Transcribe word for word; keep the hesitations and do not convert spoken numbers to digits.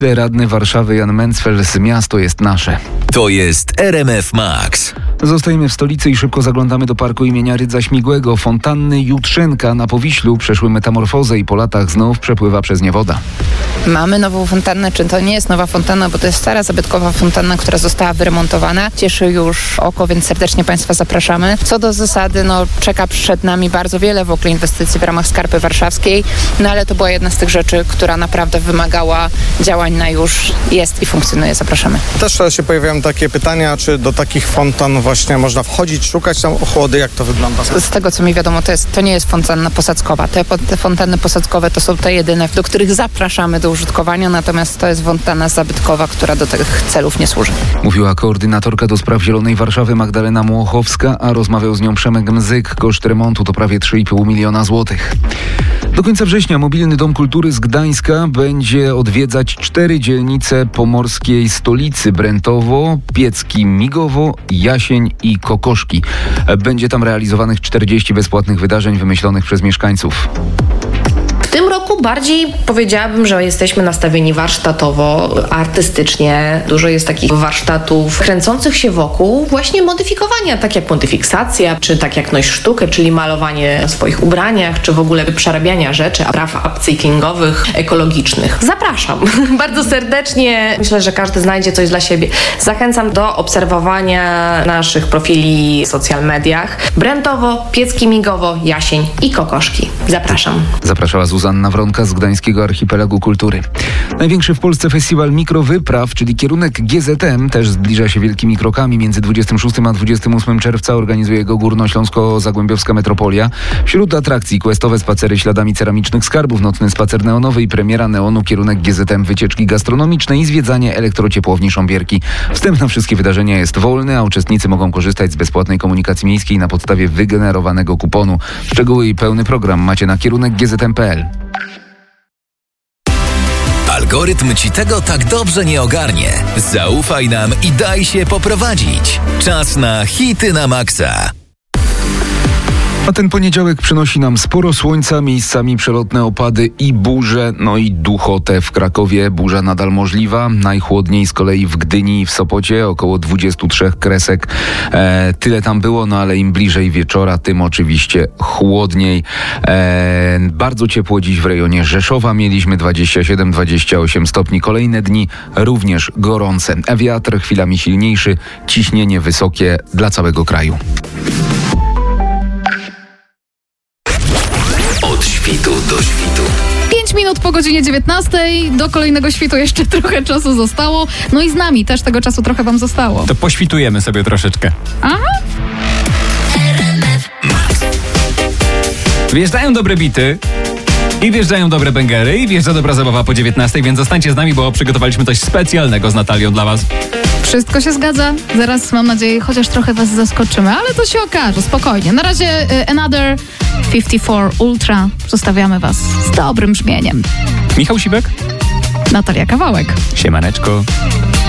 Radny Warszawy Jan Mencfel z Miasto jest nasze. To jest R M F Max. Zostajemy w stolicy i szybko zaglądamy do parku imienia Rydza Śmigłego. Fontanny Jutrzenka na Powiślu przeszły metamorfozę i po latach znów przepływa przez nie woda. Mamy nową fontannę, czy to nie jest nowa fontanna, bo to jest stara, zabytkowa fontanna, która została wyremontowana. Cieszy już oko, więc serdecznie Państwa zapraszamy. Co do zasady, no czeka przed nami bardzo wiele w ogóle inwestycji w ramach Skarpy Warszawskiej, no ale to była jedna z tych rzeczy, która naprawdę wymagała działań na już, jest i funkcjonuje. Zapraszamy. Też się pojawiają takie pytania, czy do takich fontan właśnie można wchodzić, szukać tam ochłody, jak to wygląda? Z tego, co mi wiadomo, to, jest, to nie jest fontanna posadzkowa. Te, te fontanny posadzkowe to są te jedyne, do których zapraszamy do użytkowania, natomiast to jest fontanna zabytkowa, która do tych celów nie służy. Mówiła koordynatorka do spraw Zielonej Warszawy Magdalena Młochowska, a rozmawiał z nią Przemek Mzyk. Koszt remontu to prawie trzy i pół miliona złotych. Do końca września Mobilny Dom Kultury z Gdańska będzie odwiedzać cztery dzielnice pomorskiej stolicy: Brętowo, Piecki Migowo, Jasień i Kokoszki. Będzie tam realizowanych czterdzieści bezpłatnych wydarzeń wymyślonych przez mieszkańców. W tym roku bardziej powiedziałabym, że jesteśmy nastawieni warsztatowo, artystycznie. Dużo jest takich warsztatów kręcących się wokół właśnie modyfikowania, tak jak modyfiksacja, czy tak jak noś sztukę, czyli malowanie w swoich ubraniach, czy w ogóle przerabiania rzeczy, praw upcyklingowych, ekologicznych. Zapraszam bardzo serdecznie. Myślę, że każdy znajdzie coś dla siebie. Zachęcam do obserwowania naszych profili w social mediach. Brętowo, Piecki Migowo, Jasień i Kokoszki. Zapraszam. Zapraszała Zuzanna Wronka z Gdańskiego Archipelagu Kultury. Największy w Polsce festiwal mikrowypraw, czyli kierunek G Z M, też zbliża się wielkimi krokami. Między dwudziestym szóstym a dwudziestym ósmym czerwca organizuje go Górnośląsko-Zagłębiowska Metropolia. Wśród atrakcji questowe spacery śladami ceramicznych skarbów, nocny spacer neonowy i premiera neonu kierunek G Z M, wycieczki gastronomiczne i zwiedzanie elektrociepłowni Sząbierki. Wstęp na wszystkie wydarzenia jest wolny, a uczestnicy mogą korzystać z bezpłatnej komunikacji miejskiej na podstawie wygenerowanego kuponu. Szczegóły i pełny program macie na kierunek g z m kropka p l. Algorytm ci tego tak dobrze nie ogarnie. Zaufaj nam i daj się poprowadzić. Czas na hity na maksa. A ten poniedziałek przynosi nam sporo słońca, miejscami przelotne opady i burze, no i duchotę w Krakowie. Burza nadal możliwa, najchłodniej z kolei w Gdyni i w Sopocie, około dwadzieścia trzy kresek. E, tyle tam było, no ale im bliżej wieczora, tym oczywiście chłodniej. E, bardzo ciepło dziś w rejonie Rzeszowa, mieliśmy dwadzieścia siedem dwadzieścia osiem stopni. Kolejne dni również gorące. Wiatr chwilami silniejszy, ciśnienie wysokie dla całego kraju. Od świtu do świtu. pięć minut po godzinie dziewiętnastej. Do kolejnego świtu jeszcze trochę czasu zostało. No i z nami też tego czasu trochę wam zostało. To poświtujemy sobie troszeczkę. Aha. Wjeżdżają dobre bity. I wjeżdżają dobre bęgery, i wjeżdża dobra zabawa po dziewiętnastej, więc zostańcie z nami, bo przygotowaliśmy coś specjalnego z Natalią dla was. Wszystko się zgadza. Zaraz, mam nadzieję, chociaż trochę was zaskoczymy, ale to się okaże, spokojnie. Na razie y, Another pięćdziesiąt cztery Ultra. Zostawiamy was z dobrym brzmieniem. Michał Sibek? Natalia Kawałek. Siemaneczko.